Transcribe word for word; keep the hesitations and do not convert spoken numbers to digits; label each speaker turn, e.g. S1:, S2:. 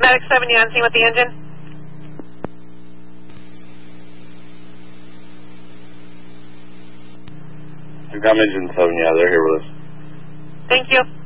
S1: Medic seven, you on scene with the engine?
S2: I'm engine seven, yeah, they're here with us.
S1: Thank you.